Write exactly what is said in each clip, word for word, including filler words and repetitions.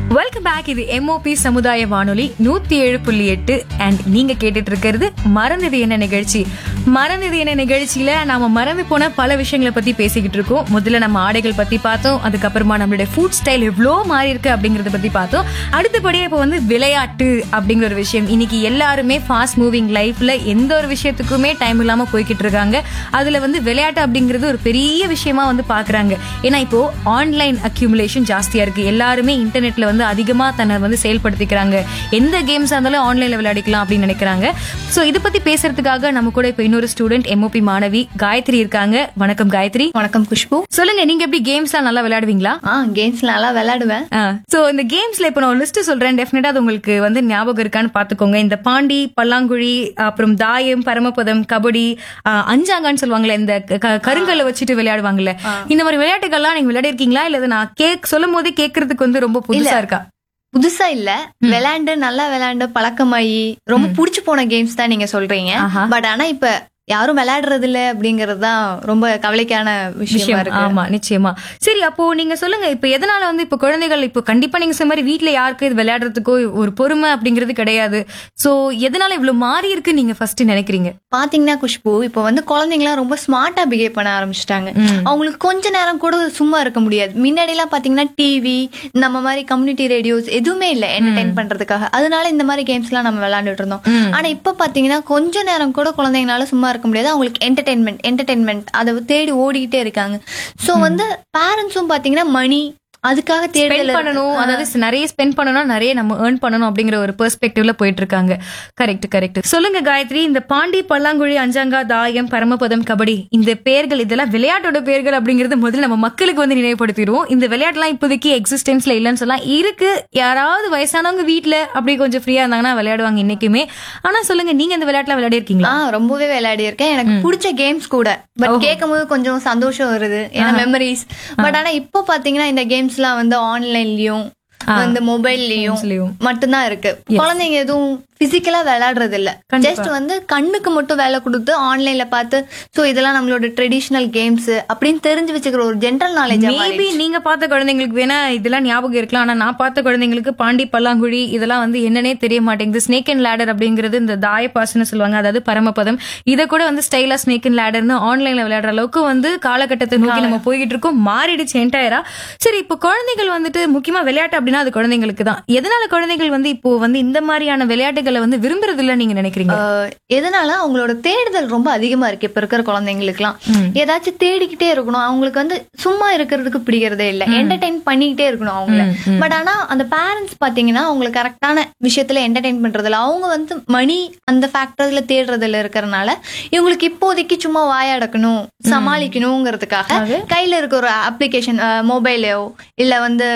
Welcome back. இது MOP சமுதாய வானொலி நூத்தி ஏழு புள்ளி எட்டு அண்ட் நீங்க கேட்டுட்டு இருக்கிறது மறந்தது என்ன நிகழ்ச்சி. மறந்தது என்ன நிகழ்ச்சியில நாம மறந்து போன பல விஷயங்களை பத்தி பேசிக்கிட்டு இருக்கோம். முதல்ல நம்ம ஆடைகள் பத்தி பார்த்தோம், அதுக்கப்புறமா நம்மளுடைய ஃபுட் ஸ்டைல் எவ்வளோ மாறி இருக்கு அப்படிங்கறத பத்தி பார்த்தோம். அடுத்தபடியே இப்போ வந்து விளையாட்டு அப்படிங்கிற ஒரு விஷயம். இன்னைக்கு எல்லாருமே ஃபாஸ்ட் மூவிங் லைஃப்ல எந்த ஒரு விஷயத்துக்குமே டைம் இல்லாம போய்கிட்டு இருக்காங்க. அதுல வந்து விளையாட்டு அப்படிங்கிறது ஒரு பெரிய விஷயமா வந்து பாக்குறாங்க. ஏன்னா இப்போ ஆன்லைன் அக்யூமுலேஷன் ஜாஸ்தியா இருக்கு. எல்லாருமே இன்டர்நெட்ல வந்து அதிகமா தன்னை வந்து செயல்படுத்திக்கிறாங்க. எந்த கேம்ஸ் இருந்தாலும் ஆன்லைன்ல விளையாடிக்கலாம் அப்படின்னு நினைக்கிறாங்க. சோ இதை பத்தி பேசுறதுக்காக நம்ம கூட இப்ப இன்னொரு ஸ்டூடெண்ட் எம்ஓபி மாணவி காயத்ரி இருக்காங்க. வணக்கம் காயத்ரி. வணக்கம் குஷ்பு. சொல்லுங்க, நீங்க எப்படி கேம்ஸ் எல்லாம் நல்லா விளையாடுவீங்களா? கேம்ஸ் நல்லா விளையாடுவேன். சோ இந்த கேம்ஸ்ல இப்ப நான் லிஸ்ட் சொல்றேன், டெஃபினட்டா அது உங்களுக்கு வந்து ஞாபகம் இருக்கான்னு பாத்துக்கோங்க. இந்த பாண்டி, பல்லாங்குழி, அப்புறம் தாயம், பரமபதம், கபடி, அஞ்சாங்கான்னு சொல்லுவாங்கல்ல, இந்த கருங்கல்ல வச்சுட்டு விளையாடுவாங்கல்ல, இந்த மாதிரி விளையாட்டுகள்லாம் நீங்க விளையாடி இருக்கீங்களா? இல்ல நான் கேக் சொல்லும் போதே கேக்குறதுக்கு வந்து ரொம்ப புதுசா இருக்கா? புதுசா இல்ல, விளையாண்டு நல்லா விளையாண்டு பழக்கமாயி ரொம்ப புடிச்சு போன கேம்ஸ் தான் நீங்க சொல்றீங்க. பட் ஆனா இப்ப யாரும் விளையாடுறது இல்ல அப்படிங்கறது தான் ரொம்ப கவலைக்கான விஷயம். ஆமா, நிச்சயமா. சரி, அப்போ நீங்க சொல்லுங்க, இப்ப எதனால வந்து இப்ப குழந்தைகள் இப்ப கண்டிப்பா நீங்க சொன்ன மாதிரி வீட்டுல யாருக்கு இது விளையாடுறதுக்கோ ஒரு பொறுமை அப்படிங்கிறது கிடையாது. சோ எதனால இவ்வளவு மாறி இருக்கு நீங்க ஃபர்ஸ்ட் நினைக்கிறீங்க? பாத்தீங்கன்னா குஷ்பு, இப்ப வந்து குழந்தைங்களாம் ரொம்ப ஸ்மார்ட்டா பிஹேவ் பண்ண ஆரம்பிச்சிட்டாங்க. அவங்களுக்கு கொஞ்ச நேரம் கூட சும்மா இருக்க முடியாது. முன்னாடி எல்லாம் பாத்தீங்கன்னா டிவி, நம்ம மாதிரி கம்யூனிட்டி ரேடியோஸ் எதுவுமே இல்ல என்டர்டைன் பண்றதுக்காக. அதனால இந்த மாதிரி கேம்ஸ் எல்லாம் நம்ம விளையாண்டுட்டு இருந்தோம். ஆனா இப்ப பாத்தீங்கன்னா கொஞ்ச நேரம் கூட குழந்தைங்களால சும்மா இருக்க முடியாது. அவங்களுக்கு என்டர்டைன்மெண்ட் என்டர்டைன்மெண்ட் அதை தேடி ஓடிக்கிட்டே இருக்காங்க. சோ வந்து பேரண்ட்ஸும் பாத்தீங்கன்னா மணி அதுக்காக தேடல் பண்ணணும், அதாவது நிறைய ஸ்பெண்ட் பண்ணணும், நிறைய நம்ம ஏர்ன் பண்ணணும் அப்படிங்கிற ஒரு பெர்ஸ்பெக்டிவ்ல போயிட்டு இருக்காங்க. Correct correct. சொல்லுங்க காயத்ரி, இந்த பாண்டி, பல்லாங்குழி, அஞ்சாங்கா, தாயம், பரமபதம், கபடி, இந்த பேர்கள் இதெல்லாம் விளையாட்டோட பேர்கள் அப்படிங்கறது முதல்ல நம்ம மக்களுக்கு வந்து நினைவுபடுத்திடுவோம். இந்த விளையாட்டுலாம் இப்போதைக்கு எக்ஸிஸ்டன்ஸ்ல இல்லைன்னு சொல்லலாம், இருக்கு. யாராவது வயசானவங்க வீட்டுல அப்படி கொஞ்சம் ஃப்ரீயா இருந்தாங்கன்னா விளையாடுவாங்க இன்னைக்குமே. ஆனா சொல்லுங்க, நீங்க இந்த விளையாட்டுலாம் விளையாடி இருக்கீங்களா? ரொம்பவே விளையாடி இருக்கேன். எனக்கு பிடிச்ச கேம்ஸ் கூட. பட் கேட்கும் போது கொஞ்சம் சந்தோஷம் வருது, ஏன்னா மெமரிஸ். பட் ஆனா இப்போ பாத்தீங்கன்னா இந்த கேம்ஸ் எல்லாம் வந்து ஆன்லைன்லயும் வந்து மொபைல்லயும் மட்டும்தான் இருக்கு. குழந்தைங்க எதுவும் பிசிக்கலா விளையாடுறது இல்ல. ஜஸ்ட் வந்து கண்ணுக்கு மட்டும் வேலை கொடுத்து ஆன்லைன்ல பார்த்து சோ இதெல்லாம் நம்மளோட ட்ரெடிஷனல் கேம்ஸ் அப்படின்னு தெரிஞ்சு வச்சுக்கிற ஒரு ஜெனரல் நாலேஜ். மேபி நீங்க பார்த்த குழந்தைங்களுக்கு வேணா இதெல்லாம் ஞாபகம் இருக்கலாம். ஆனா நான் பார்த்த குழந்தைங்களுக்கு பாண்டி, பல்லாங்குழி இதெல்லாம் வந்து என்னன்னே தெரிய மாட்டேங்குது. ஸ்னேக் அண்ட் லேடர் அப்படிங்கிறது இந்த தாயப்பாசுன்னு சொல்லுவாங்க, அதாவது பரமபதம், இதை கூட வந்து ஸ்டைலா ஸ்னேக் அண்ட் லேடர்னு ஆன்லைன்ல விளையாடுற அளவுக்கு வந்து காலகட்டத்தை நோக்கி நம்ம போய்கிட்டு இருக்கோம். மாறிடுச்சு என்டையரா. சரி, இப்போ குழந்தைகள் வந்துட்டு முக்கியமா விளையாட்டு அப்படின்னா அது குழந்தைங்களுக்கு தான். எதனால குழந்தைகள் வந்து இப்போ வந்து இந்த மாதிரியான விளையாட்டுகள் வந்து விரும்புறது இல்ல நீங்க நினைக்கிறீங்க? எதனால அவங்களோட தேடுதல் ரொம்ப அதிகமா இருக்கு. இப்ப இருக்கிற குழந்தைங்களுக்கு எல்லாம் ஏதாச்சும் தேடிக்கிட்டே இருக்கணும். அவங்களுக்கு வந்து சும்மா இருக்கிறதுக்கு பிடிக்கிறதே இல்ல, என்டர்டைன் பண்ணிக்கிட்டே இருக்கணும் அவங்கள. பட் ஆனா அந்த பேரண்ட்ஸ் பாத்தீங்கன்னா அவங்களுக்கு கரெக்டான விஷயத்துல என்டர்டைன் பண்றதுல அவங்க வந்து மணி அந்த ஃபேக்டர்ல தேடுறதுல இருக்கிறதுனால இவங்களுக்கு இப்போதைக்கு சும்மா வாயடக்கணும், சமாளிக்கணுங்கிறதுக்காக கையில இருக்க ஒரு அப்ளிகேஷன், மொபைலையோ இல்ல வந்து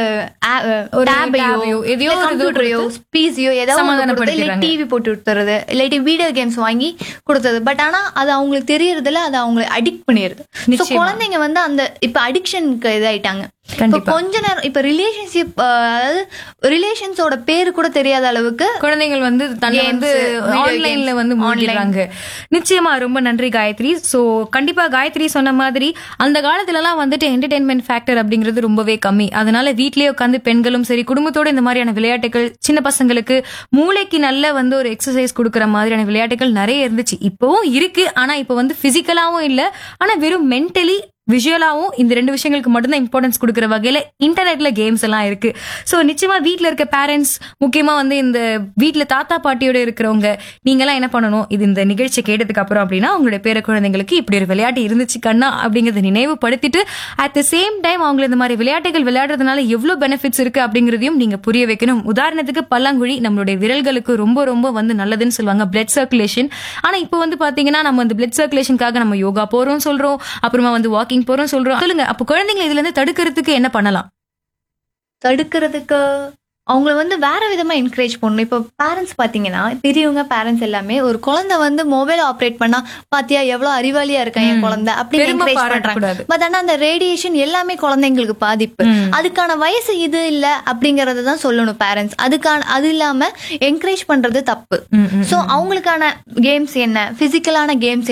கம்ப்யூட்டரையோ பீசியோ ஏதாவது டிவி போட்டு விட்டுறது, இல்லாட்டி வீடியோ கேம்ஸ் வாங்கி கொடுத்தது. பட் ஆனா அது அவங்களுக்கு தெரியறதுல அது அவங்களை அடிக்ட் பண்ணிடுது. குழந்தைங்க வந்து அந்த இப்ப அடிக்ஷனுக்கு இதாயிட்டாங்க. கொஞ்ச நேரம் இப்ப ரிலேஷன்ஷிப், அதாவது ரிலேஷன்ஸோட பேரு கூட தெரியாத அளவுக்கு குழந்தைகள் வந்து தன்னை வந்து ஆன்லைன்ல வந்து மூழ்கிடுறாங்க. நிச்சயமா ரொம்ப நன்றி காயத்ரி. சோ கண்டிப்பா காயத்ரி சொன்ன மாதிரி அந்த காலத்துல எல்லாம் வந்துட்டு என்டர்டைன்மெண்ட் ஃபேக்டர் அப்படிங்கிறது ரொம்பவே கம்மி. அதனால வீட்லயே உட்காந்து பெண்களும் சரி குடும்பத்தோட இந்த மாதிரியான விளையாட்டுகள், சின்ன பசங்களுக்கு மூளைக்கு நல்ல வந்து ஒரு எக்ஸசைஸ் கொடுக்கற மாதிரியான விளையாட்டுகள் நிறைய இருந்துச்சு. இப்பவும் இருக்கு. ஆனா இப்ப வந்து பிசிக்கலாவும் இல்ல, ஆனா வெறும் மென்டலி விஷுவலாவும் இந்த ரெண்டு விஷயங்களுக்கு மட்டும்தான் இம்பார்ட்டன்ஸ் கொடுக்குற வகையில இன்டர்நெட்ல கேம்ஸ் எல்லாம் இருக்கு. சோ நிச்சயமா வீட்டுல இருக்க பேரண்ட்ஸ், முக்கியமா வந்து இந்த வீட்டுல தாத்தா பாட்டியோட இருக்கிறவங்க, நீங்க எல்லாம் என்ன பண்ணணும், இது இந்த நிகழ்ச்சி கேட்டதுக்கு அப்புறம் அப்படின்னா உங்களுடைய பேர குழந்தைங்களுக்கு இப்படி ஒரு விளையாட்டு இருந்துச்சு கண்ணா அப்படிங்கறத நினைவுபடுத்திட்டு அட் த சேம் டைம் அவங்க இந்த மாதிரி விளையாட்டுகள் விளையாடுறதுனால எவ்வளவு பெனிஃபிட்ஸ் இருக்கு அப்படிங்கறதையும் நீங்க புரிய வைக்கணும். உதாரணத்துக்கு பல்லாங்குழி நம்மளுடைய விரல்களுக்கு ரொம்ப ரொம்ப வந்து நல்லதுன்னு சொல்லுவாங்க, பிளட் சர்க்குலேஷன். ஆனா இப்போ வந்து பாத்தீங்கன்னா நம்ம அந்த பிளட் சர்க்குலேஷனுக்காக நம்ம யோகா போறோம் சொல்றோம், அப்புறமா வந்து வாக்கிங் போறோம் சொல்றோம். சொல்லுங்க, அப்ப குழந்தைங்களை இதுல இருந்து தடுக்கிறதுக்கு என்ன பண்ணலாம்? தடுக்கிறதுக்கு அவங்கள வந்து வேற விதமா என்கரேஜ் பண்ணணும். இப்போ பேரண்ட்ஸ் பாத்தீங்கன்னா பெரியவங்க பேரண்ட்ஸ் எல்லாமே ஒரு குழந்தை வந்து மொபைல் ஆப்ரேட் பண்ணா பாத்தியா எவ்வளவு அறிவாளியா இருக்கா என் குழந்தை அப்படின்னு என்கரேஜ் பண்றாங்க. பட் ஆனா அந்த ரேடியேஷன் எல்லாமே குழந்தைங்களுக்கு பாதிப்பு. அதுக்கான வயசு இது இல்ல அப்படிங்கறதான் சொல்லணும் பேரண்ட்ஸ். அதுக்கான அது இல்லாம என்கரேஜ் பண்றது தப்பு. சோ அவங்களுக்கான கேம்ஸ் என்ன, பிசிக்கலான கேம்ஸ் என்ன,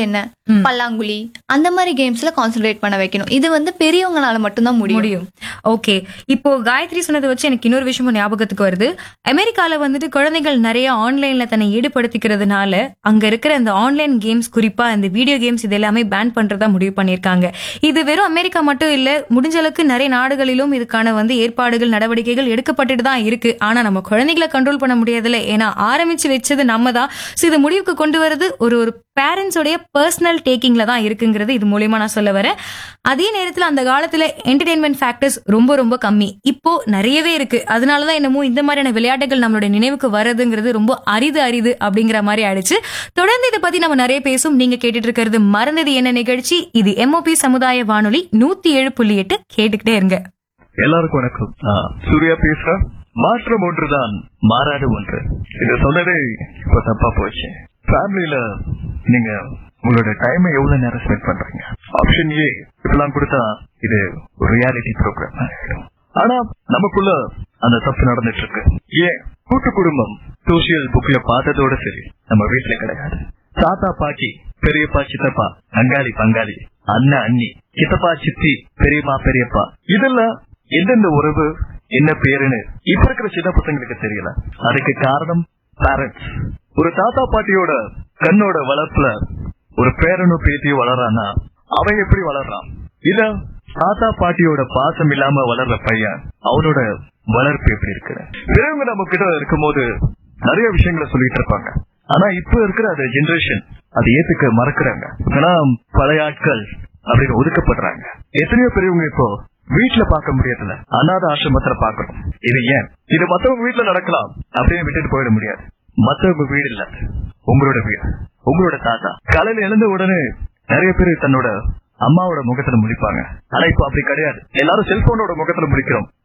பல்லாங்குழி அந்த மாதிரி கேம்ஸ்ல கான்சென்ட்ரேட் பண்ண வைக்கணும். இது வந்து பெரியவங்களால மட்டும்தான் முடியும். ஓகே, இப்போ காயத்ரி சொன்னதை வச்சு எனக்கு இன்னொரு விஷயமும் ஞாபகத்துக்கு வருது. அமெரிக்கால வந்துட்டு குழந்தைகள் நிறைய ஆன்லைன்ல தன்னை ஈடுபடுத்திக்கிறதுனால அங்க இருக்கிற இந்த ஆன்லைன் கேம்ஸ், குறிப்பா இந்த வீடியோ கேம்ஸ், இது எல்லாமே பேன் பண்றதா முடிவு பண்ணிருக்காங்க. இது வெறும் அமெரிக்கா மட்டும் இல்ல, முடிஞ்ச அளவுக்கு நிறைய நாடுகளிலும் இதுக்கான வந்து ஏற்பாடுகள், நடவடிக்கைகள் எடுக்கப்பட்டுட்டு தான் இருக்கு. ஆனா நம்ம குழந்தைகளை கண்ட்ரோல் பண்ண முடியாதுல்ல, ஏன்னா ஆரம்பிச்சு வச்சது நம்ம தான். சோ இது முடிவுக்கு கொண்டு வரது ஒரு ஒரு பேரண்ட்ஸோடைய பர்சனல் டேக்கிங்ல தான் இருக்குங்கிறது இது மூலமா நான் சொல்ல வரேன். அதே நேரத்துல அந்த காலத்துல என்டர்டெயின்மெண்ட் ஃபேக்டர்ஸ் ரொம்ப ரொம்ப கம்மி, இப்போ நிறையவே இருக்கு. அதனாலதான் என்னமோ இந்த மாதிரியான விளையாட்டுகள் நம்மளுடைய நினைவுக்கு வரதுங்கிறது ரொம்ப அரிது அரிது அப்படிங்கிற மாதிரி ஆயிடுச்சு. தொடர்ந்து இதை பத்தி நம்ம நிறைய பேசும். நீங்க கேட்டுட்டு இருக்கிறது மறந்தது என்ன நிகழ்ச்சி. இது எம்ஓபி சமுதாய வானொலி நூத்தி ஏழு புள்ளி எட்டு. கேட்டுக்கிட்டே இருங்க. எல்லாருக்கும் வணக்கம். சூர்யா பேசுறேன். மாற்றம் ஒன்றுதான், மாறாத ஒன்று. இத சொன்னதே இப்ப தப்பா போச்சு. ஃபேமிலியில நீங்க உங்களோட டைமை எவ்வளவு நேரம் ஸ்பெண்ட் பண்றீங்க? ஆப்ஷன் ஏ இப்பெல்லாம் கொடுத்தா இது ஒரு ரியாலிட்டி ப்ரோக்ராம். ஆனா நமக்குள்ள அந்த தப்பு நடந்துட்டு இருக்கு. ஏன் கூட்டு குடும்பம் சோசியல் புக்ல பார்த்ததோட சரி நம்ம வீட்டுல கிடையாது. தாத்தா பாட்டி, பெரியப்பா சித்தப்பா, அங்காளி பங்காளி, அண்ணன் அண்ணி, சித்தப்பா சித்தி, பெரியம்மா பெரியப்பா, இதெல்லாம் எந்தெந்த உறவு என்ன பேருன்னு இப்ப இருக்கிற சின்ன பசங்களுக்கு தெரியல. அதுக்கு காரணம் பேரண்ட்ஸ். ஒரு தாத்தா பாட்டியோட கண்ணோட வளர்ப்புல ஒரு பேரனோ பேத்தியோ வளரானா அவன் எப்படி வளர்றான்? இல்ல தாத்தா பாட்டியோட பாசம் இல்லாம வளர்ற பையன், அவனோட வளர்ப்பு எப்படி இருக்கு? பெரியவங்க நம்ம கிட்ட இருக்கும் போது நிறைய விஷயங்களை சொல்லிட்டு இருப்பாங்க. ஆனா இப்ப இருக்கிற அந்த ஜெனரேஷன் அதை ஏத்துக்க மறக்கிறாங்க. ஆனா பழைய ஆட்கள் அப்படின்னு ஒதுக்கப்படுறாங்க. எத்தனையோ பெரியவங்க இப்போ வீட்டுல பார்க்க முடியல, அநாத ஆசிரமத்துல பாக்கணும். இது ஏன்? இது மத்தவங்க வீட்டுல நடக்கலாம் அப்படியே விட்டுட்டு போயிட முடியாது. மத்தவங்க வீடு இல்ல, உங்களோட வீடு. உங்களோட தாத்தா காலையில எழுந்த உடனே நிறைய பேர் தன்னோட அம்மாவோட முகத்துல முடிப்பாங்க. ஆனா இப்ப அப்படி கிடையாது. எல்லாரும் செல்போனோட முகத்துல முடிக்கிறோம்.